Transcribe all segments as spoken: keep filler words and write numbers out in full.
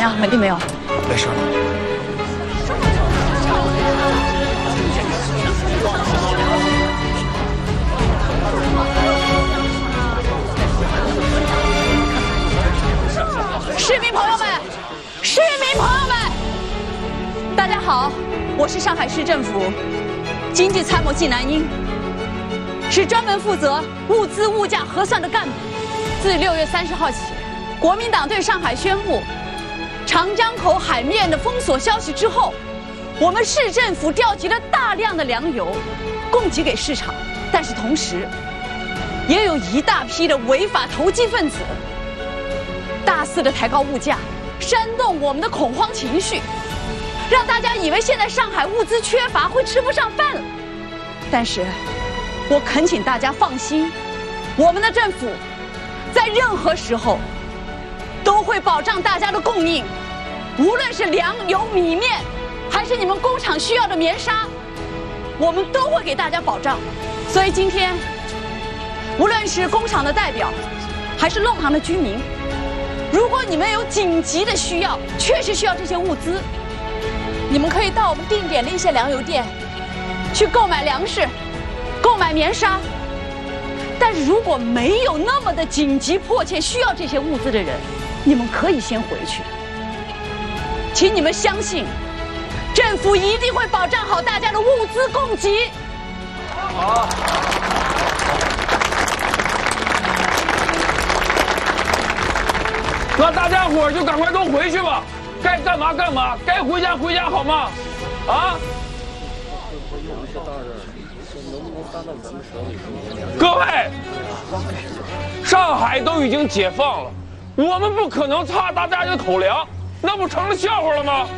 样？稳定没有？ 没事了。 市民朋友们，市民朋友们，大家好，我是上海市政府经济参谋季南英，是专门负责物资物价核算的干部。自六月三十号起，国民党对上海宣布长江口海面的封锁消息之后，我们市政府调集了大量的粮油，供给给市场，但是同时，也有一大批的违法投机分子，大肆的抬高物价，煽动我们的恐慌情绪，让大家以为现在上海物资缺乏，会吃不上饭了。但是，我恳请大家放心，我们的政府在任何时候都会保障大家的供应，无论是粮油米面，还是你们工厂需要的棉纱，我们都会给大家保障。所以今天，无论是工厂的代表，还是弄堂的居民，如果你们有紧急的需要，确实需要这些物资，你们可以到我们定点的一些粮油店去购买粮食，购买棉纱。但是如果没有那么的紧急迫切需要这些物资的人，你们可以先回去。请你们相信，政府一定会保障好大家的物资供给。 好。那大家伙儿就赶快都回去吧，该干嘛干嘛，该回家回家，好吗？啊！各位，上海都已经解放了，我们不可能擦大家的口粮，那不成了笑话了吗？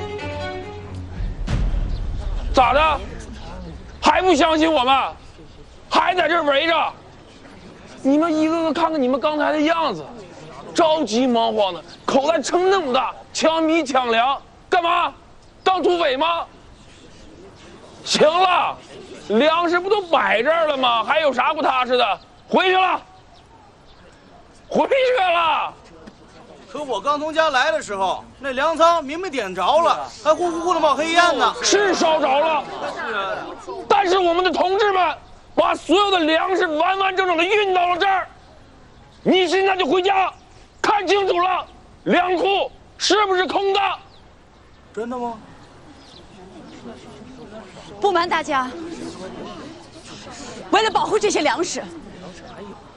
咋的？还不相信我们？还在这儿围着？你们一个个看看你们刚才的样子，着急忙慌的，口袋撑那么大，抢米抢粮，干嘛？当土匪吗？行了，粮食不都摆这儿了吗？还有啥不踏实的？回去了，回去了。 可我刚从家来的时候，那粮仓明明点着了，还呼呼呼的冒黑烟呢。 是烧着了，但是我们的同志们把所有的粮食完完整整的运到了这儿。你现在就回家，看清楚了，粮库是不是空的？ 真的吗？ 不瞒大家，为了保护这些粮食，